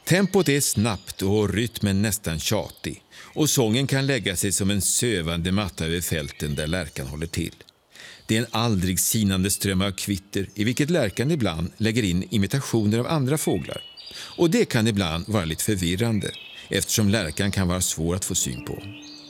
Tempot är snabbt och rytmen nästan tjatig, och sången kan lägga sig som en sövande matta över fälten där lärkan håller till. Det är en aldrig sinande ström av kvitter i vilket lärkan ibland lägger in imitationer av andra fåglar. Och det kan ibland vara lite förvirrande eftersom lärkan kan vara svår att få syn på.